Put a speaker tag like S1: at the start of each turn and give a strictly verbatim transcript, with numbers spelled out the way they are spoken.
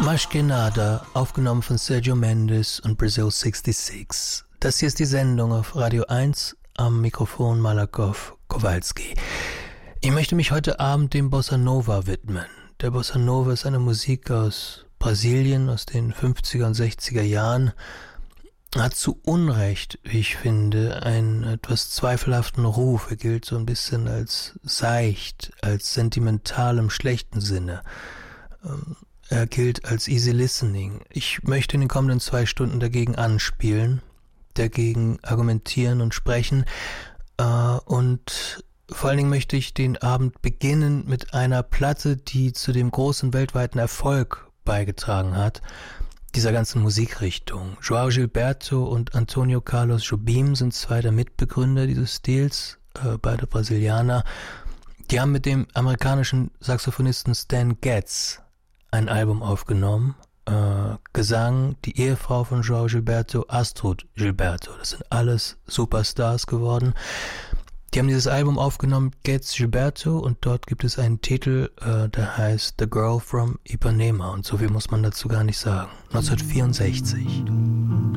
S1: Mais Que Nada, aufgenommen von Sergio Mendes und Brazil sechsundsechzig. Das hier ist die Sendung auf Radio eins, am Mikrofon Malakoff Kowalski. Ich möchte mich heute Abend dem Bossa Nova widmen. Der Bossa Nova ist eine Musik aus Brasilien aus den fünfziger und sechziger Jahren. Hat zu Unrecht, wie ich finde, einen etwas zweifelhaften Ruf. Er gilt so ein bisschen als seicht, als sentimental im schlechten Sinne. Er gilt als easy listening. Ich möchte in den kommenden zwei Stunden dagegen anspielen, dagegen argumentieren und sprechen. Und vor allen Dingen möchte ich den Abend beginnen mit einer Platte, die zu dem großen weltweiten Erfolg beigetragen hat, dieser ganzen Musikrichtung. João Gilberto und Antonio Carlos Jobim sind zwei der Mitbegründer dieses Stils, äh, beide Brasilianer. Die haben mit dem amerikanischen Saxophonisten Stan Getz ein Album aufgenommen. Äh, Gesang, die Ehefrau von João Gilberto, Astrud Gilberto. Das sind alles Superstars geworden. Die haben dieses Album aufgenommen, Getz Gilberto, und dort gibt es einen Titel, äh, der heißt The Girl from Ipanema, und so viel muss man dazu gar nicht sagen. neunzehnhundertvierundsechzig.